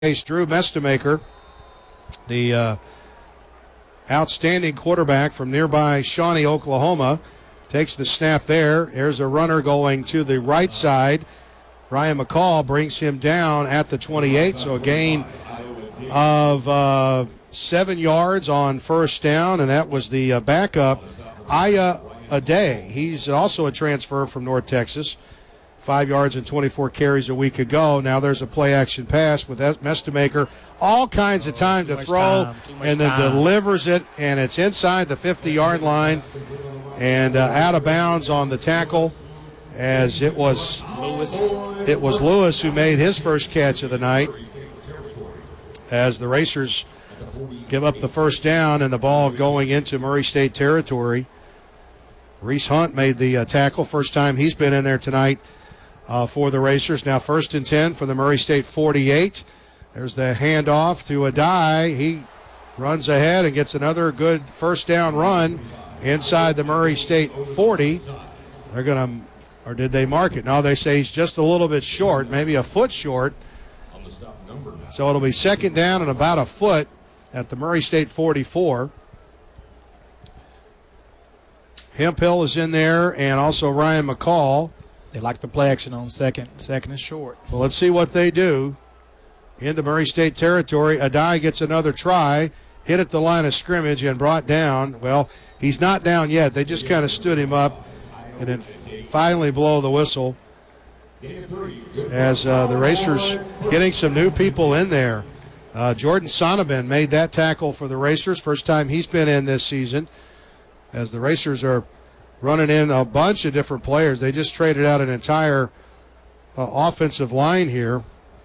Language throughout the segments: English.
Drew Mestemaker, the outstanding quarterback from nearby Shawnee, Oklahoma, takes the snap there. There's a runner going to the right side. Ryan McCall brings him down at the 28, so a gain of 7 yards on first down, and that was the backup, Aya Aday. He's also a transfer from North Texas. 5 yards and 24 carries a week ago. Now there's a play-action pass with Mestemaker. All kinds of time to throw, and then delivers it, and it's inside the 50-yard line and out of bounds on the tackle, as it was Lewis who made his first catch of the night, as the Racers give up the first down and the ball going into Murray State territory. Reese Hunt made the tackle. First time he's been in there tonight for the Racers. Now 1st and 10 for the Murray State 48. There's the handoff to Aday. He runs ahead and gets another good first down run inside the Murray State 40. They're going to, or did they mark it? No, they say he's just a little bit short, maybe a foot short. So it'll be 2nd down and about a foot at the Murray State 44. Hemphill is in there, and also Ryan McCall. They like the play action on second. Second is short. Well, let's see what they do. Into Murray State territory. Aday gets another try. Hit at the line of scrimmage and brought down. Well, he's not down yet. They just kind of stood him up and then finally blow the whistle as the Racers getting some new people in there. Jordan Sonneman made that tackle for the Racers. First time he's been in this season, as the Racers are running in a bunch of different players. They just traded out an entire offensive line here,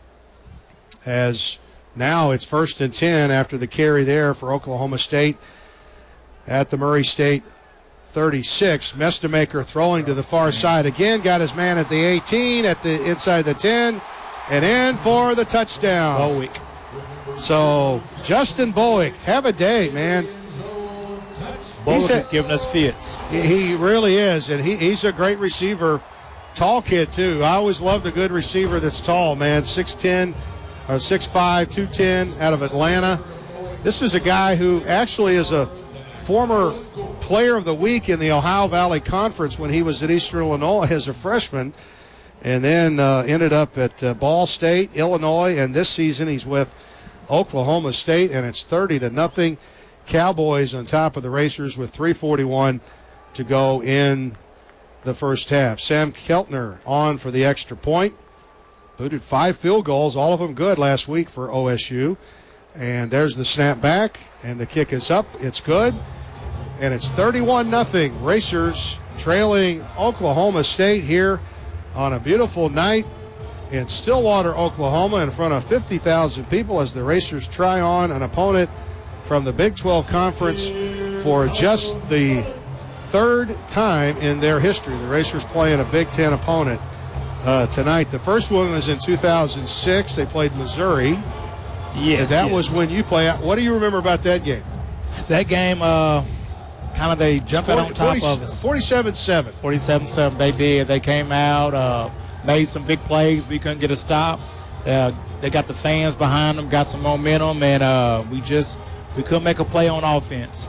as now it's 1st and 10 after the carry there for Oklahoma State at the Murray State 36. Mestemaker throwing to the far side again, got his man at the 18, at the inside the 10, and in for the touchdown. Bowick. So Justin Bowick, have a day, man. Bowick is giving us fits. He really is, and he's a great receiver. Tall kid, too. I always loved a good receiver that's tall, man. 6'10", or 6'5", 210 out of Atlanta. This is a guy who actually is a former player of the week in the Ohio Valley Conference when he was at Eastern Illinois as a freshman, and then ended up at Ball State, Illinois, and this season he's with Oklahoma State, and it's 30-0. Cowboys on top of the Racers with 3:41 to go in the first half. Sam Keltner on for the extra point. Booted 5 field goals, all of them good last week for OSU. And there's the snap back, and the kick is up. It's good. And it's 31-0. Racers trailing Oklahoma State here on a beautiful night in Stillwater, Oklahoma, in front of 50,000 people as the Racers try on an opponent from the Big 12 Conference for just the 3rd time in their history. The Racers playing a Big 10 opponent tonight. The first one was in 2006. They played Missouri. Yes, and that was when you play out. What do you remember about that game? That game, kind of they jumped out on top of us. 47-7. 47-7, they did. They came out, made some big plays. We couldn't get a stop. They got the fans behind them, got some momentum, and we couldn't make a play on offense.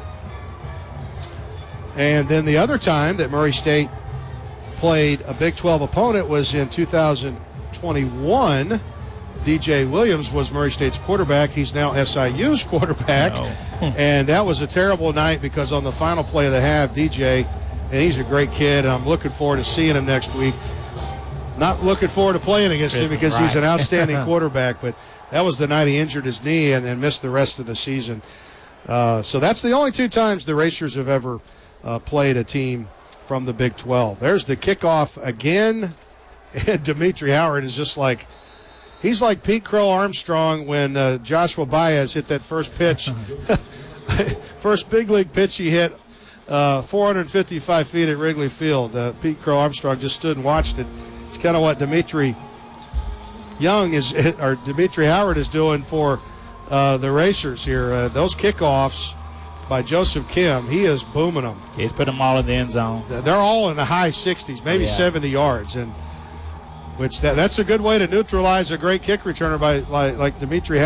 And then the other time that Murray State played a Big 12 opponent was in 2021. DJ Williams was Murray State's quarterback. He's now SIU's quarterback. And that was a terrible night because on the final play of the half, DJ, and he's a great kid, and I'm looking forward to seeing him next week. Not looking forward to playing against him because he's an outstanding quarterback, but that was the night he injured his knee and missed the rest of the season. So that's the only 2 times the Racers have ever played a team from the Big 12. There's the kickoff again, and Dimitri Howard is just like, he's like Pete Crow Armstrong when Joshua Baez hit that first pitch. First big league pitch he hit 455 feet at Wrigley Field. Pete Crow Armstrong just stood and watched it. It's kind of what Dimitri Howard is doing for the Racers here. Those kickoffs by Joseph Kim, he is booming them. He's putting them all in the end zone. They're all in the high 60s, maybe 70 yards. And which that's a good way to neutralize a great kick returner by like Dimitri